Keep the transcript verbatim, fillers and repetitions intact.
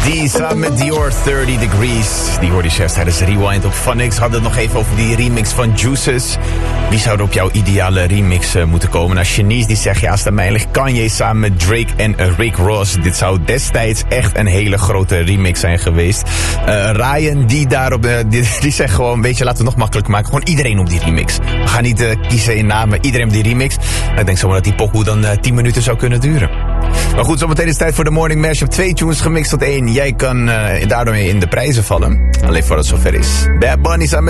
D samen met Dior, thirty degrees. Die hoorde je juist tijdens Rewind op Phonics. Hadden het nog even over die remix van Juices. Wie zou er op jouw ideale remix uh, moeten komen? Nou, Shanice die zegt, ja, als het mij ligt, Kanye samen met Drake en uh, Rick Ross. Dit zou destijds echt een hele grote remix zijn geweest. Uh, Ryan, die daarop, uh, die, die zegt gewoon, weet je, laten we het nog makkelijker maken. Gewoon iedereen op die remix. We gaan niet uh, kiezen in namen, iedereen op die remix. Nou, ik denk zomaar dat die pokoe dan uh, tien minuten zou kunnen duren. Maar goed, zometeen is het tijd voor de Morning Mashup. Twee tunes gemixt tot één. Jij kan uh, daardoor in de prijzen vallen. Alleen voor het zover is. Bad Bunny samen met